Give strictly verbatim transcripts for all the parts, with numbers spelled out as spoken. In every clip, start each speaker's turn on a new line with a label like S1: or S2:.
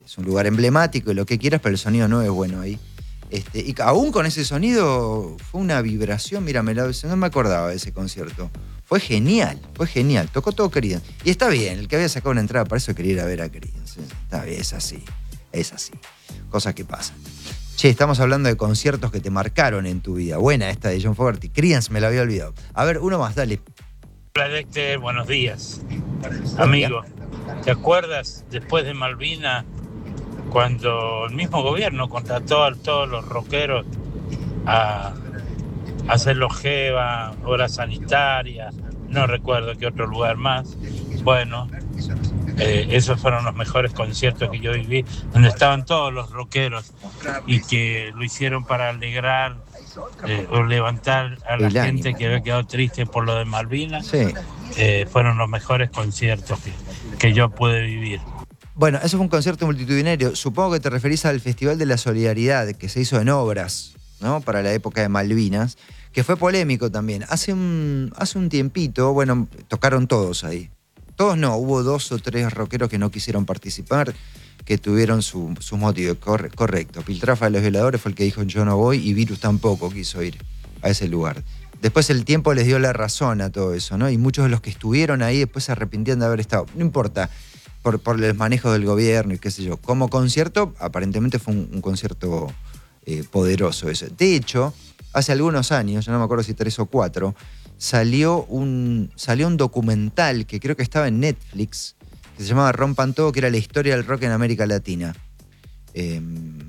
S1: es un lugar emblemático y lo que quieras, pero el sonido no es bueno ahí. Este, y aún con ese sonido fue una vibración, mira, me la, no me acordaba de ese concierto. Fue genial, fue genial, tocó todo Creedence. Y está bien, el que había sacado una entrada para eso quería ir a ver a Creedence. Está bien, es así, es así. Cosas que pasan. Che, estamos hablando de conciertos que te marcaron en tu vida. Buena esta de John Fogerty. Creedence me la había olvidado. A ver, uno más, dale.
S2: Hola Dexter, buenos días. Amigo, ¿te acuerdas después de Malvinas cuando el mismo gobierno contrató a todos los rockeros a, a hacer longeva, obras sanitarias, no recuerdo qué otro lugar más? Bueno, eh, esos fueron los mejores conciertos que yo viví, donde estaban todos los rockeros y que lo hicieron para alegrar eh, o levantar a la
S1: El
S2: gente
S1: ánimo.
S2: que había quedado triste por lo de Malvinas.
S1: Sí.
S2: Eh, fueron los mejores conciertos que, que yo pude vivir.
S1: Bueno, eso fue un concierto multitudinario. Supongo que te referís al Festival de la Solidaridad, que se hizo en Obras, ¿no? Para la época de Malvinas, que fue polémico también. Hace un, hace un tiempito, bueno, tocaron todos ahí. Todos no, hubo dos o tres rockeros que no quisieron participar, que tuvieron su, sus motivos. Corre, correcto. Piltrafa de los Violadores fue el que dijo yo no voy, y Virus tampoco quiso ir a ese lugar. Después el tiempo les dio la razón a todo eso, ¿no? Y muchos de los que estuvieron ahí después se arrepentían de haber estado. No importa, por, por el manejo del gobierno y qué sé yo. Como concierto, aparentemente fue un, un concierto eh, poderoso ese. De hecho, hace algunos años, yo no me acuerdo si tres o cuatro, salió un, salió un documental que creo que estaba en Netflix, que se llamaba Rompan Todo, que era la historia del rock en América Latina. Eh,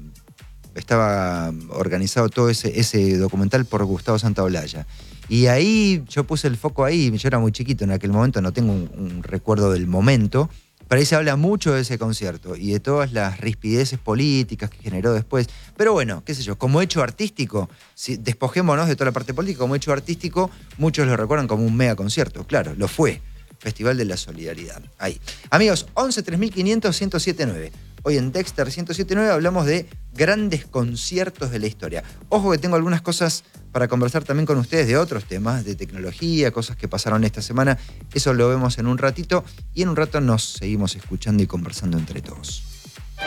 S1: estaba organizado todo ese, ese documental por Gustavo Santaolalla. Y ahí yo puse el foco ahí, yo era muy chiquito en aquel momento, no tengo un, un recuerdo del momento, pero ahí se habla mucho de ese concierto y de todas las rispideces políticas que generó después. Pero bueno, qué sé yo, como hecho artístico, si despojémonos de toda la parte política, como hecho artístico, muchos lo recuerdan como un mega concierto. Claro, lo fue. Festival de la Solidaridad. Ahí. Amigos, once tres mil quinientos ciento siete nueve. Hoy en Dexter ciento siete nueve hablamos de grandes conciertos de la historia. Ojo que tengo algunas cosas para conversar también con ustedes de otros temas, de tecnología, cosas que pasaron esta semana. Eso lo vemos en un ratito y en un rato nos seguimos escuchando y conversando entre todos.